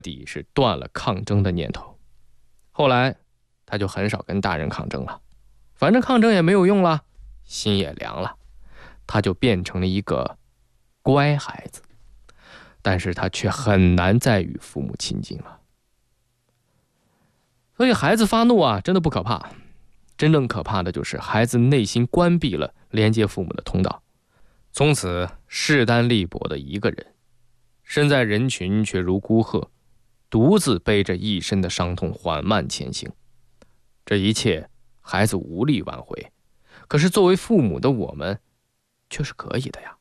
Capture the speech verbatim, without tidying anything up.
底是断了抗争的念头。后来他就很少跟大人抗争了，反正抗争也没有用了，心也凉了，他就变成了一个乖孩子，但是他却很难再与父母亲近了。所以孩子发怒啊，真的不可怕，真正可怕的就是孩子内心关闭了连接父母的通道，从此势单力薄的一个人，身在人群却如孤鹤，独自背着一身的伤痛缓慢前行。这一切孩子无力挽回，可是作为父母的我们却是可以的呀。